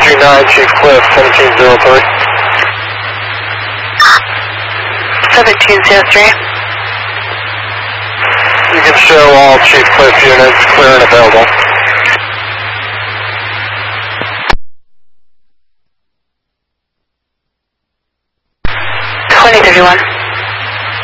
339, Chief Cliff, 1703. 1703. You can show all Chief Cliff units clear and available. 2031.